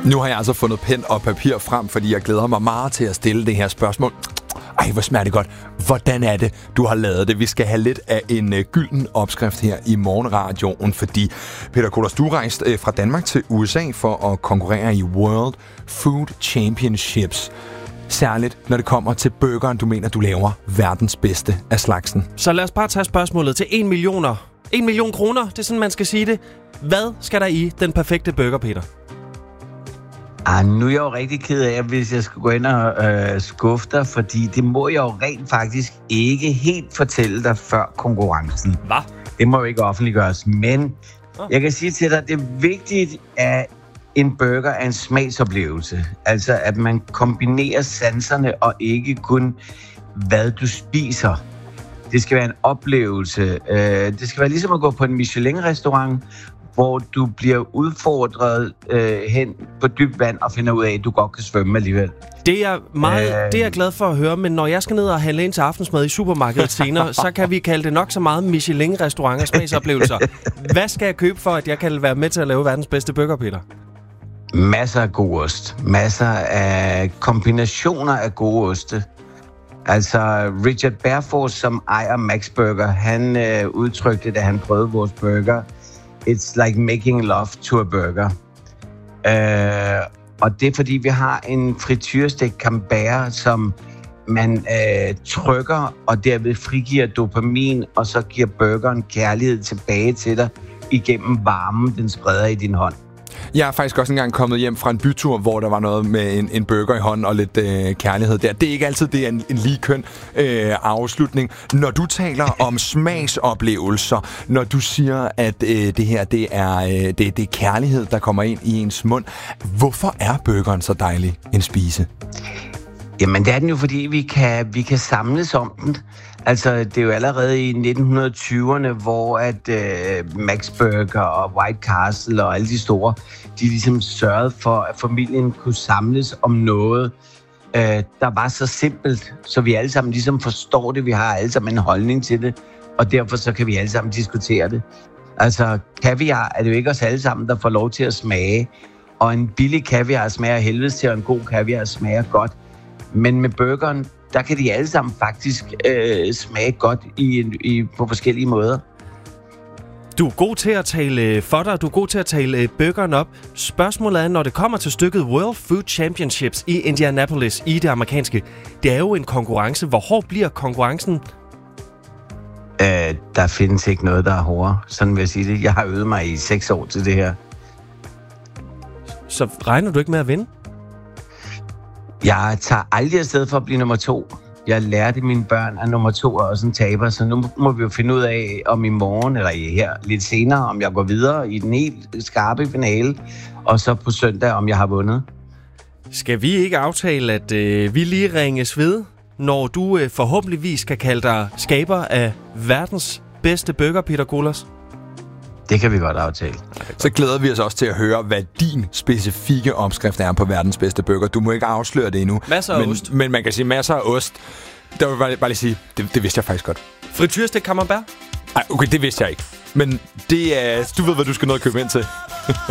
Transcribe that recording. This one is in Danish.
Nu har jeg altså fundet pen og papir frem, fordi jeg glæder mig meget til at stille det her spørgsmål. Ej, hvor smager det godt. Hvordan er det, du har lavet det? Vi skal have lidt af en gylden opskrift her i morgenradioen, fordi Peter Kohlers, du rejste fra Danmark til USA for at konkurrere i World Food Championships. Særligt, når det kommer til burgeren, du mener, du laver verdens bedste af slagsen. Så lad os bare tage spørgsmålet til 1 million kroner. Det er sådan, man skal sige det. Hvad skal der i den perfekte burger, Peter? Nu er jeg jo rigtig ked af, hvis jeg skal gå ind og skuffe dig, fordi det må jeg jo rent faktisk ikke helt fortælle dig før konkurrencen. Hvad? Det må jo ikke offentliggøres, men jeg kan sige til dig, at det er vigtigt, at en burger er en smagsoplevelse. Altså, at man kombinerer sanserne og ikke kun, hvad du spiser. Det skal være en oplevelse. Det skal være ligesom at gå på en Michelin-restaurant, hvor du bliver udfordret hen på dybt vand og finder ud af, at du godt kan svømme alligevel. Det er jeg glad for at høre, men når jeg skal ned og handle ind til aftensmad i supermarkedet senere, så kan vi kalde det nok så meget Michelin-restaurant og smagsoplevelser. Hvad skal jeg købe for, at jeg kan være med til at lave verdens bedste burger, Peter? Masser af god ost. Masser af kombinationer af gode oste. Altså, Richard Barefoot, som ejer Max Burger, han udtrykte, da han prøvede vores burger, it's like making love to a burger. Og det er, fordi vi har en frityrestek Camembert, som man trykker, og derved frigiver dopamin, og så giver burgeren kærlighed tilbage til dig igennem varmen, den spreder i din hånd. Jeg er faktisk også engang kommet hjem fra en bytur, hvor der var noget med en burger i hånden og lidt kærlighed der. Det er ikke altid det er en lige køn afslutning. Når du taler om smagsoplevelser, når du siger, at det her det er kærlighed, der kommer ind i ens mund. Hvorfor er burgeren så dejlig en spise? Jamen, det er den jo, fordi vi kan samles om den. Altså, det er jo allerede i 1920'erne, hvor at Max Burger og White Castle og alle de store, de ligesom sørgede for, at familien kunne samles om noget, der var så simpelt, så vi alle sammen ligesom forstår det. Vi har alle sammen en holdning til det, og derfor så kan vi alle sammen diskutere det. Altså, kaviar er det jo ikke os alle sammen, der får lov til at smage, og en billig kaviar smager helvedes til, og en god kaviar smager godt. Men med burgeren, der kan de alle sammen faktisk smage godt på forskellige måder. Du er god til at tale for dig, du er god til at tale burgeren op. Spørgsmålet er, når det kommer til stykket World Food Championships i Indianapolis i det amerikanske, det er jo en konkurrence. Hvor hård bliver konkurrencen? Der findes ikke noget, der er hårdere. Sådan vil jeg sige det. Jeg har øvet mig i 6 år til det her. Så regner du ikke med at vinde? Jeg tager aldrig afsted for at blive nummer 2. Jeg lærte mine børn, at nummer 2 er også en taber, så nu må vi jo finde ud af, om i morgen eller her lidt senere, om jeg går videre i den helt skarpe finale, og så på søndag, om jeg har vundet. Skal vi ikke aftale, at vi lige ringes ved, når du forhåbentligvis kan kalde dig skaber af verdens bedste burger, Peter Kohlers? Det kan vi godt aftale. Så glæder vi os også til at høre, hvad din specifikke opskrift er på verdens bedste burger. Du må ikke afsløre det endnu. Masser af ost. Men man kan sige masser af ost. Der vil jeg bare lige sige, det vidste jeg faktisk godt. Frityrestek Camembert? Ej, okay, det vidste jeg ikke. Men det er, du ved, hvad du skal nå at købe ind til.